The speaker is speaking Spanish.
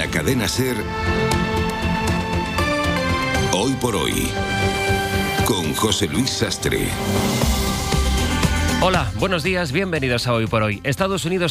la cadena SER, Hoy por Hoy, con José Luis Sastre. Hola, buenos días, bienvenidos a Hoy por Hoy. Estados Unidos